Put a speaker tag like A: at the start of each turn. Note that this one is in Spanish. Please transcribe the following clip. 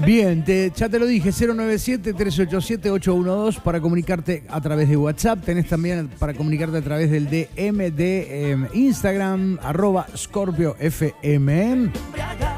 A: Bien, ya te lo dije, 097-387-812 para comunicarte a través de WhatsApp. Tenés también para comunicarte a través del DM de Instagram, @ScorpioFM.